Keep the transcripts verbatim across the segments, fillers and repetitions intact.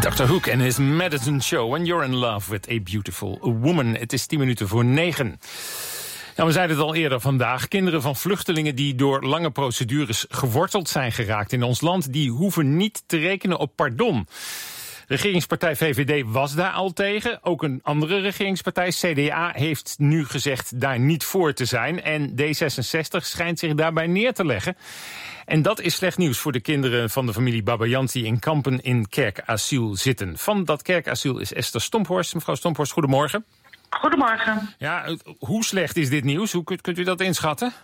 doctor Hook en his medicine show. When you're in love with a beautiful woman. Het is tien minuten voor negen. Nou, we zeiden het al eerder vandaag. Kinderen van vluchtelingen die door lange procedures geworteld zijn geraakt in ons land, die hoeven niet te rekenen op pardon. Regeringspartij V V D was daar al tegen. Ook een andere regeringspartij, C D A, heeft nu gezegd daar niet voor te zijn. En D zesenzestig schijnt zich daarbij neer te leggen. En dat is slecht nieuws voor de kinderen van de familie Babayant die in Kampen in kerkasiel zitten. Van dat kerkasiel is Esther Stomphorst. Mevrouw Stomphorst, goedemorgen. Goedemorgen. Ja, hoe slecht is dit nieuws? Hoe kunt, kunt u dat inschatten?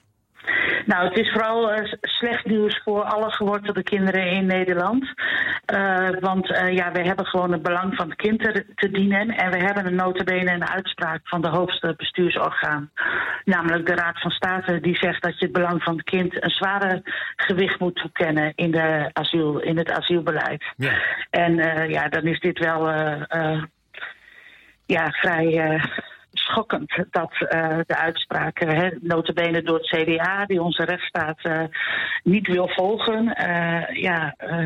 Nou, het is vooral uh, slecht nieuws voor alle gewortelde kinderen in Nederland. Uh, want uh, ja, we hebben gewoon het belang van het kind te, te dienen. En we hebben een nota bene een uitspraak van de hoogste bestuursorgaan. Namelijk de Raad van State, die zegt dat je het belang van het kind een zware gewicht moet toekennen in, de asiel, in het asielbeleid. Ja. En uh, ja, dan is dit wel uh, uh, ja, vrij Uh, schokkend dat uh, de uitspraak, uh, nota bene door het C D A, die onze rechtsstaat uh, niet wil volgen, uh, ja, uh,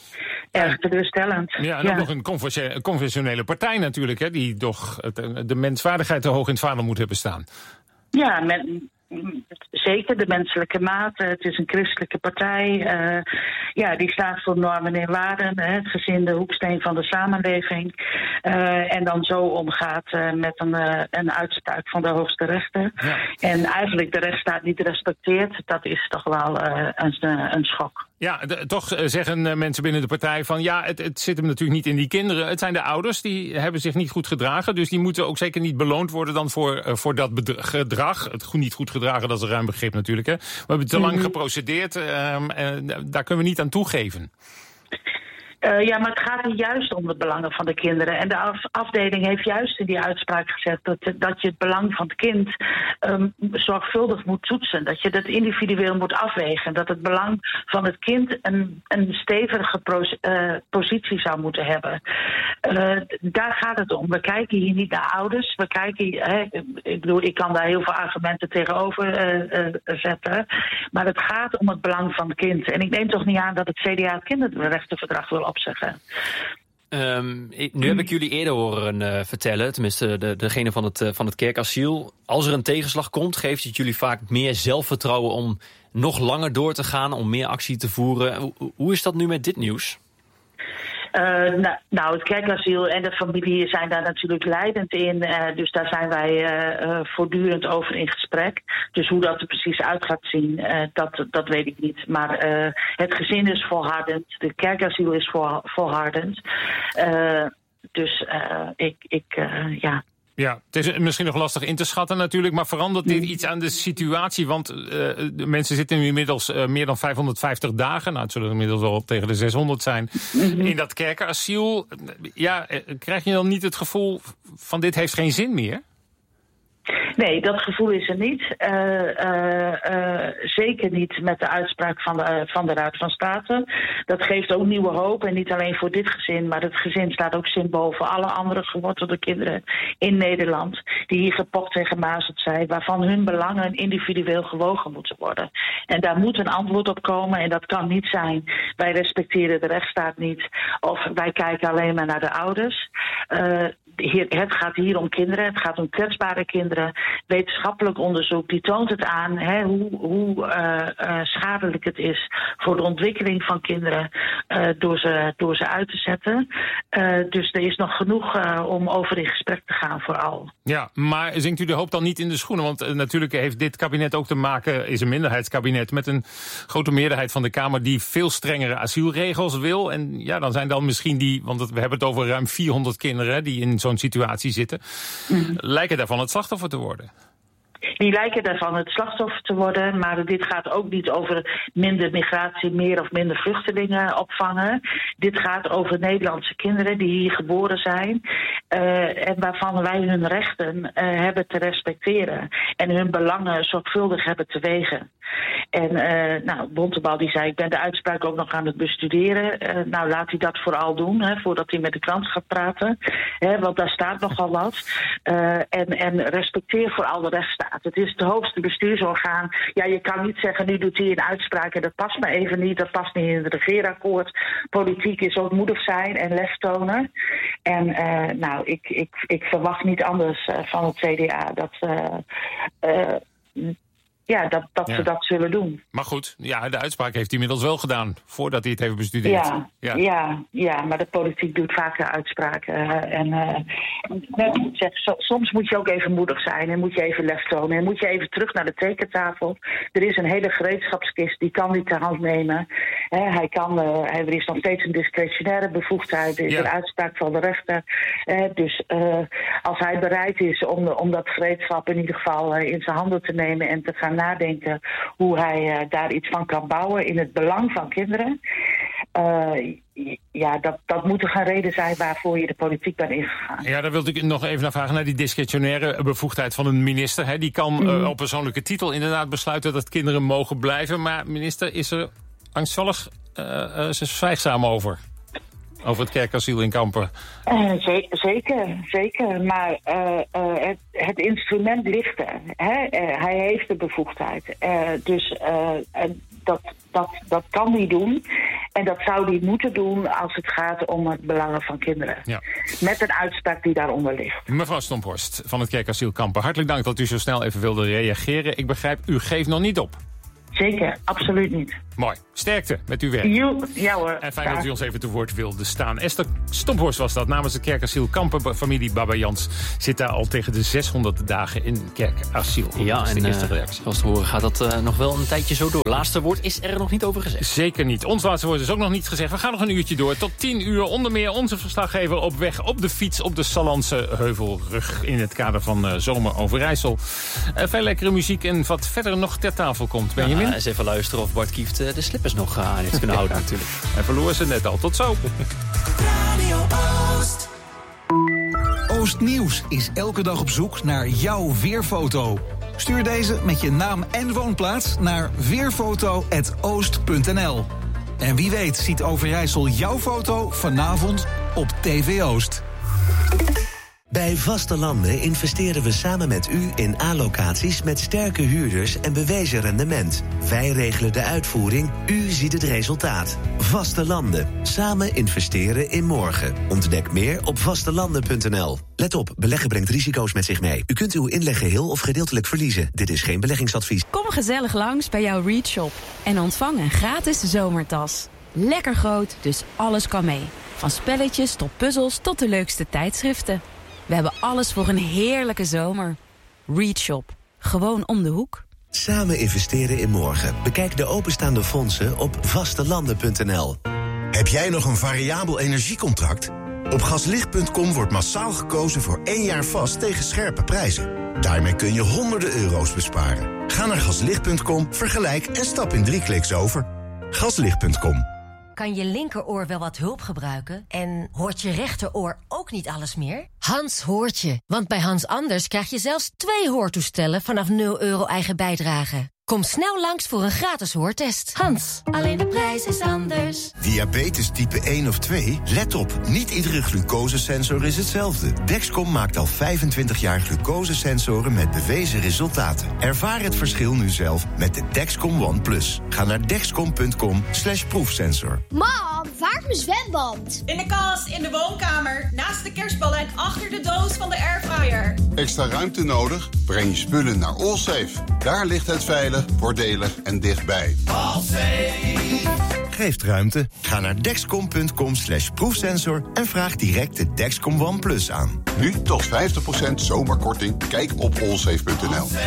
erg teleurstellend. Ja, en ook ja. nog een conventionele partij natuurlijk, hè, die toch de menswaardigheid te hoog in het vaandel moet hebben staan. Ja, men, zeker, de menselijke maat. Het is een christelijke partij. Uh, ja, die staat voor normen en waarden. Hè, het gezin de hoeksteen van de samenleving. Uh, en dan zo omgaat uh, met een, uh, een uitspraak van de hoogste rechter. Ja. En eigenlijk de rechtsstaat niet respecteert. Dat is toch wel uh, een, een schok. Ja, de, toch zeggen uh, mensen binnen de partij van ja, het, het zit hem natuurlijk niet in die kinderen. Het zijn de ouders, die hebben zich niet goed gedragen. Dus die moeten ook zeker niet beloond worden dan voor, uh, voor dat bedra- gedrag. Het goed, niet goed gedragen, dat is een ruim begrip natuurlijk. Hè. We hebben te lang mm-hmm. geprocedeerd, uh, uh, daar kunnen we niet aan toegeven. Uh, ja, maar het gaat hier juist om de belangen van de kinderen. En de af- afdeling heeft juist in die uitspraak gezet dat, dat je het belang van het kind um, zorgvuldig moet toetsen. Dat je dat individueel moet afwegen. Dat het belang van het kind een, een stevige pro- uh, positie zou moeten hebben. Uh, daar gaat het om. We kijken hier niet naar ouders. We kijken, hè, ik bedoel, ik kan daar heel veel argumenten tegenover uh, uh, zetten. Maar het gaat om het belang van het kind. En ik neem toch niet aan dat het C D A het kinderrechtenverdrag wil opzeggen. Um, nu heb ik jullie eerder horen uh, vertellen, tenminste de, degene van het, uh, van het kerkasiel. Als er een tegenslag komt, geeft het jullie vaak meer zelfvertrouwen om nog langer door te gaan, om meer actie te voeren. Hoe, hoe is dat nu met dit nieuws? Uh, nou, nou, het kerkasiel en de familie zijn daar natuurlijk leidend in. Uh, dus daar zijn wij uh, uh, voortdurend over in gesprek. Dus hoe dat er precies uit gaat zien, uh, dat, dat weet ik niet. Maar uh, het gezin is volhardend. De kerkasiel is vol, volhardend. Uh, dus uh, ik, ik uh, ja... Ja, het is misschien nog lastig in te schatten natuurlijk, maar verandert dit iets aan de situatie? Want uh, de mensen zitten nu inmiddels uh, meer dan vijfhonderdvijftig dagen, nou het zullen inmiddels wel tegen de zeshonderd zijn, mm-hmm. in dat kerkasiel. Ja, krijg je dan niet het gevoel van dit heeft geen zin meer? Nee, dat gevoel is er niet. Uh, uh, uh, zeker niet met de uitspraak van de, uh, van de Raad van State. Dat geeft ook nieuwe hoop. En niet alleen voor dit gezin, maar het gezin staat ook symbool voor alle andere gewortelde kinderen in Nederland. Die hier gepokt en gemazeld zijn. Waarvan hun belangen individueel gewogen moeten worden. En daar moet een antwoord op komen. En dat kan niet zijn, wij respecteren de rechtsstaat niet. Of wij kijken alleen maar naar de ouders. Uh, Het gaat hier om kinderen, het gaat om kwetsbare kinderen. Wetenschappelijk onderzoek die toont het aan hè, hoe, hoe uh, uh, schadelijk het is voor de ontwikkeling van kinderen uh, door, ze, door ze uit te zetten. Uh, dus er is nog genoeg uh, om over in gesprek te gaan vooral. Ja, maar zinkt u de hoop dan niet in de schoenen? Want uh, natuurlijk heeft dit kabinet ook te maken, is een minderheidskabinet, met een grote meerderheid van de Kamer die veel strengere asielregels wil. En ja, dan zijn dan misschien die, want we hebben het over ruim vierhonderd kinderen die in zo'n situatie zitten, mm-hmm. lijken daarvan het slachtoffer te worden. Die lijken daarvan het slachtoffer te worden, maar dit gaat ook niet over minder migratie, meer of minder vluchtelingen opvangen. Dit gaat over Nederlandse kinderen die hier geboren zijn uh, en waarvan wij hun rechten uh, hebben te respecteren en hun belangen zorgvuldig hebben te wegen. En uh, nou, Bontebal die zei, ik ben de uitspraak ook nog aan het bestuderen. Uh, nou, laat hij dat vooral doen, hè, voordat hij met de krant gaat praten. Hè, want daar staat nogal wat. Uh, en, en respecteer vooral de rechtsstaat. Het is het hoogste bestuursorgaan. Ja, je kan niet zeggen, nu doet hij een uitspraak en dat past me even niet. Dat past niet in het regeerakkoord. Politiek is ook moedig zijn en lef tonen. En uh, nou, ik, ik, ik verwacht niet anders uh, van het C D A. Dat... Uh, uh, Ja, dat, dat ja. ze dat zullen doen. Maar goed, ja, de uitspraak heeft hij inmiddels wel gedaan, voordat hij het heeft bestudeerd. Ja, ja. ja, ja maar de politiek doet vaker uitspraken. Uh, en uh, zeg, so, soms moet je ook even moedig zijn en moet je even lef tonen. En moet je even terug naar de tekentafel. Er is een hele gereedschapskist, die kan hij ter hand nemen. Uh, hij kan, uh, er is nog steeds een discretionaire bevoegdheid, er is ja. een uitspraak van de rechter. Uh, dus uh, als hij bereid is om, om dat gereedschap in ieder geval uh, in zijn handen te nemen en te gaan nadenken hoe hij uh, daar iets van kan bouwen in het belang van kinderen. Uh, ja, dat, dat moet er geen reden zijn waarvoor je de politiek bent ingegaan. Ja, daar wilde ik nog even naar vragen, naar die discretionaire bevoegdheid van een minister. Hè. Die kan mm. uh, op persoonlijke titel inderdaad besluiten dat kinderen mogen blijven. Maar minister is er angstvallig uh, uh, zwijgzaam over. Over het kerkasiel in Kampen. Uh, ze- zeker, zeker. Maar uh, uh, het, het instrument ligt er. Hè? Uh, hij heeft de bevoegdheid. Uh, dus uh, uh, dat, dat, dat kan hij doen. En dat zou hij moeten doen als het gaat om het belangen van kinderen. Ja. Met een uitspraak die daaronder ligt. Mevrouw Stomphorst van het kerkasiel Kampen, hartelijk dank dat u zo snel even wilde reageren. Ik begrijp, u geeft nog niet op. Zeker, absoluut niet. Mooi. Sterkte met uw werk. Jo, ja hoor. En fijn dat u ons even te woord wilde staan. Esther Stomphorst was dat, namens het kerkasiel Kampen. Familie Baba Jans zit daar al tegen de zeshonderd dagen in kerkasiel. Ja, en uh, zoals te horen gaat dat uh, nog wel een tijdje zo door. Laatste woord is er nog niet over gezegd. Zeker niet. Ons laatste woord is ook nog niet gezegd. We gaan nog een uurtje door. Tot tien uur onder meer onze verslaggever op weg op de fiets op de Sallandse Heuvelrug in het kader van uh, Zomer Overijssel. Uh, veel lekkere muziek en wat verder nog ter tafel komt. Benjamin? Ja, eens even luisteren of Bart Kieft uh, de slippers nog aan heeft kunnen houden natuurlijk. Hij verloor ze net al. Tot zo. Radio Oost. Oost Nieuws is elke dag op zoek naar jouw weerfoto. Stuur deze met je naam en woonplaats naar weerfoto at oost punt n l. En wie weet ziet Overijssel jouw foto vanavond op T V Oost. Bij Vaste Landen investeren we samen met u in A-locaties met sterke huurders en bewezen rendement. Wij regelen de uitvoering, u ziet het resultaat. Vaste Landen. Samen investeren in morgen. Ontdek meer op vastelanden punt n l. Let op, beleggen brengt risico's met zich mee. U kunt uw inleg geheel of gedeeltelijk verliezen. Dit is geen beleggingsadvies. Kom gezellig langs bij jouw Reach Shop en ontvang een gratis zomertas. Lekker groot, dus alles kan mee. Van spelletjes tot puzzels tot de leukste tijdschriften. We hebben alles voor een heerlijke zomer. Reach Shop. Gewoon om de hoek. Samen investeren in morgen. Bekijk de openstaande fondsen op vastelanden punt n l. Heb jij nog een variabel energiecontract? Op gaslicht punt com wordt massaal gekozen voor één jaar vast tegen scherpe prijzen. Daarmee kun je honderden euro's besparen. Ga naar gaslicht punt com, vergelijk en stap in drie kliks over. gaslicht punt com. Kan je linkeroor wel wat hulp gebruiken? En hoort je rechteroor ook niet alles meer? Hans hoort je, want bij Hans Anders krijg je zelfs twee hoortoestellen vanaf nul euro eigen bijdrage. Kom snel langs voor een gratis hoortest. Hans, alleen de prijs is anders. Diabetes type één of twee? Let op, niet iedere glucosesensor is hetzelfde. Dexcom maakt al vijfentwintig jaar glucosesensoren met bewezen resultaten. Ervaar het verschil nu zelf met de Dexcom One Plus. Ga naar dexcom punt com slash proefsensor. Mam, waar is mijn zwemband? In de kast, in de woonkamer, naast de kerstballen en achter de doos van de airfryer. Extra ruimte nodig? Breng je spullen naar Allsafe. Daar ligt het veilig, voordelig en dichtbij. Allsafe geeft ruimte. Ga naar dexcom punt com slash proefsensor en vraag direct de Dexcom One Plus aan. Nu tot vijftig procent zomerkorting. Kijk op allsafe punt n l.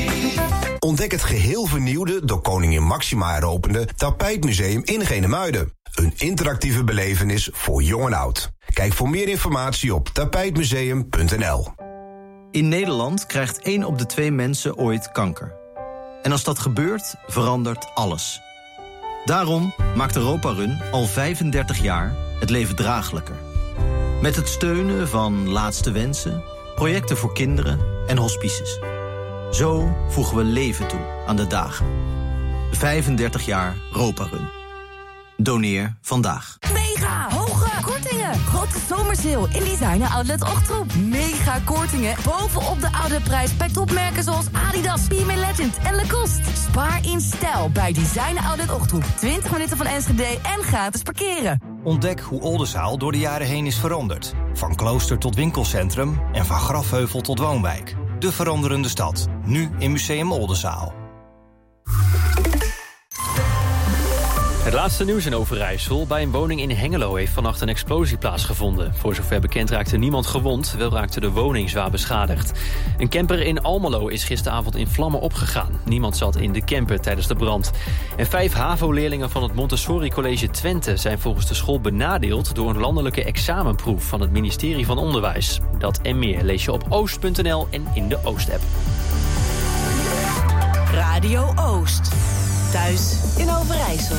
Ontdek het geheel vernieuwde, door koningin Máxima heropende Tapijtmuseum in Genemuiden. Een interactieve belevenis voor jong en oud. Kijk voor meer informatie op tapijtmuseum punt n l. In Nederland krijgt één op de twee mensen ooit kanker. En als dat gebeurt, verandert alles. Daarom maakt Europa Run al vijfendertig jaar het leven draaglijker. Met het steunen van Laatste Wensen, projecten voor kinderen en hospices. Zo voegen we leven toe aan de dagen. vijfendertig jaar Roparun. Doneer vandaag. Mega hoge kortingen. Grote zomersale in Designer Outlet Ochtroep. Mega kortingen bovenop de oude prijs bij topmerken zoals Adidas, P M A Legend en Lacoste. Spaar in stijl bij Designer Outlet Ochtroep. twintig minuten van Enschede en gratis parkeren. Ontdek hoe Oldenzaal door de jaren heen is veranderd. Van klooster tot winkelcentrum en van grafheuvel tot woonwijk. De veranderende stad. Nu in Museum Oldenzaal. Het laatste nieuws in Overijssel. Bij een woning in Hengelo heeft vannacht een explosie plaatsgevonden. Voor zover bekend raakte niemand gewond, wel raakte de woning zwaar beschadigd. Een camper in Almelo is gisteravond in vlammen opgegaan. Niemand zat in de camper tijdens de brand. En vijf HAVO-leerlingen van het Montessori College Twente zijn volgens de school benadeeld door een landelijke examenproef van het ministerie van Onderwijs. Dat en meer lees je op oost punt n l en in de Oost-app. Radio Oost. Thuis in Overijssel.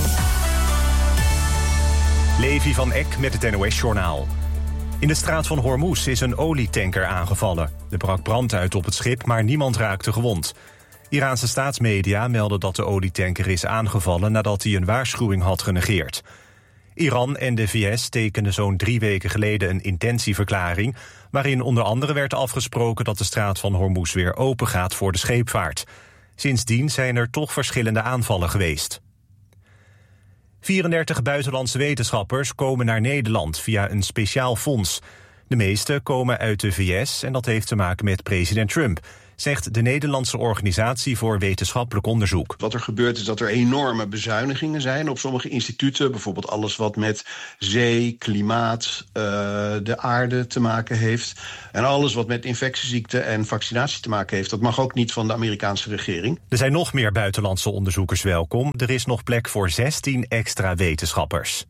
Levi van Eck met het N O S-journaal. In de straat van Hormuz is een olietanker aangevallen. Er brak brand uit op het schip, maar niemand raakte gewond. Iraanse staatsmedia melden dat de olietanker is aangevallen nadat hij een waarschuwing had genegeerd. Iran en de V S tekenden zo'n drie weken geleden een intentieverklaring, waarin onder andere werd afgesproken dat de straat van Hormuz weer open gaat voor de scheepvaart. Sindsdien zijn er toch verschillende aanvallen geweest. vierendertig buitenlandse wetenschappers komen naar Nederland via een speciaal fonds. De meeste komen uit de V S en dat heeft te maken met president Trump, zegt de Nederlandse Organisatie voor Wetenschappelijk Onderzoek. Wat er gebeurt is dat er enorme bezuinigingen zijn op sommige instituten. Bijvoorbeeld alles wat met zee, klimaat, uh, de aarde te maken heeft. En alles wat met infectieziekten en vaccinatie te maken heeft. Dat mag ook niet van de Amerikaanse regering. Er zijn nog meer buitenlandse onderzoekers welkom. Er is nog plek voor zestien extra wetenschappers.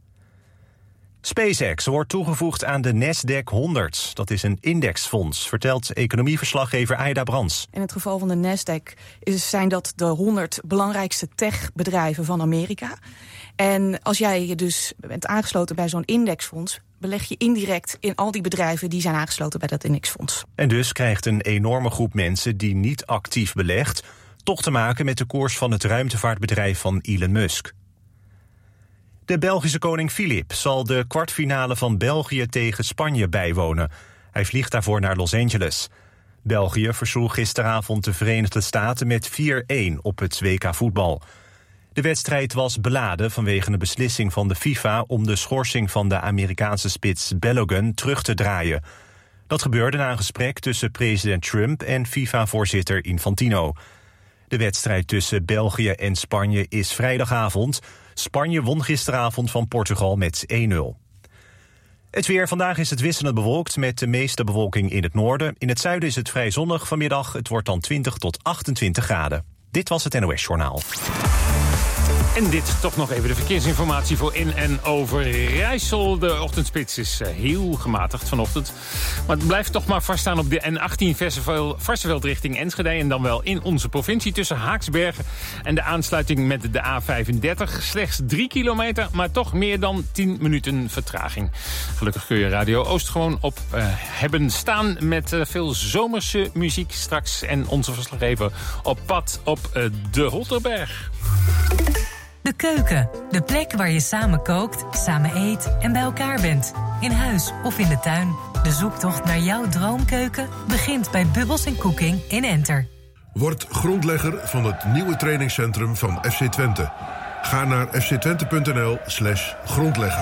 SpaceX wordt toegevoegd aan de Nasdaq honderd. Dat is een indexfonds, vertelt economieverslaggever Aida Brands. In het geval van de Nasdaq is, zijn dat de honderd belangrijkste techbedrijven van Amerika. En als jij je dus bent aangesloten bij zo'n indexfonds, beleg je indirect in al die bedrijven die zijn aangesloten bij dat indexfonds. En dus krijgt een enorme groep mensen die niet actief belegt toch te maken met de koers van het ruimtevaartbedrijf van Elon Musk. De Belgische koning Filip zal de kwartfinale van België tegen Spanje bijwonen. Hij vliegt daarvoor naar Los Angeles. België versloeg gisteravond de Verenigde Staten met vier-een op het W K voetbal. De wedstrijd was beladen vanwege een beslissing van de FIFA om de schorsing van de Amerikaanse spits Balogun terug te draaien. Dat gebeurde na een gesprek tussen president Trump en FIFA-voorzitter Infantino. De wedstrijd tussen België en Spanje is vrijdagavond. Spanje won gisteravond van Portugal met één-nul. Het weer. Vandaag is het wisselend bewolkt met de meeste bewolking in het noorden. In het zuiden is het vrij zonnig vanmiddag. Het wordt dan twintig tot achtentwintig graden. Dit was het N O S-journaal. En dit toch nog even de verkeersinformatie voor in en Overijssel. De ochtendspits is heel gematigd vanochtend. Maar het blijft toch maar vaststaan op de N achttien Varsseveld richting Enschede. En dan wel in onze provincie tussen Haaksbergen en de aansluiting met de A vijfendertig. Slechts drie kilometer, maar toch meer dan tien minuten vertraging. Gelukkig kun je Radio Oost gewoon op uh, hebben staan met uh, veel zomerse muziek straks. En onze verslaggever op pad op uh, de Holterberg. De keuken, de plek waar je samen kookt, samen eet en bij elkaar bent. In huis of in de tuin. De zoektocht naar jouw droomkeuken begint bij Bubbles en Cooking in Enter. Word grondlegger van het nieuwe trainingscentrum van F C Twente. Ga naar f c twente punt n l slash grondlegger.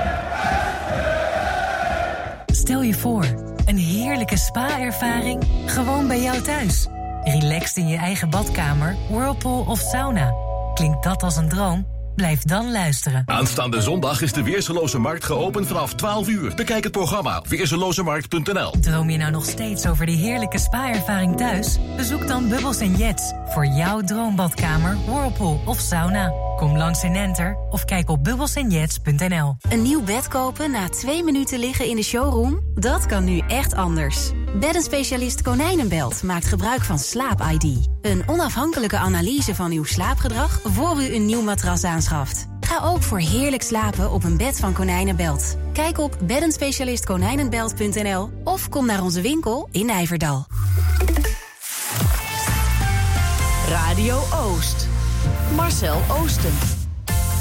Stel je voor, een heerlijke spa-ervaring gewoon bij jou thuis. Relaxed in je eigen badkamer, whirlpool of sauna. Klinkt dat als een droom? Blijf dan luisteren. Aanstaande zondag is de Weerseloze Markt geopend vanaf twaalf uur. Bekijk het programma op weerselozemarkt punt n l. Droom je nou nog steeds over die heerlijke spa-ervaring thuis? Bezoek dan Bubbles en Jets voor jouw droombadkamer, whirlpool of sauna. Kom langs in Enter of kijk op bubbles en jets punt n l. Een nieuw bed kopen na twee minuten liggen in de showroom? Dat kan nu echt anders. Beddenspecialist Konijnenbelt maakt gebruik van Slaap I D. Een onafhankelijke analyse van uw slaapgedrag voor u een nieuw matras aanschaft. Ga ook voor heerlijk slapen op een bed van Konijnenbelt. Kijk op beddenspecialist konijnenbelt punt n l of kom naar onze winkel in Nijverdal. Radio Oost. Marcel Oosten.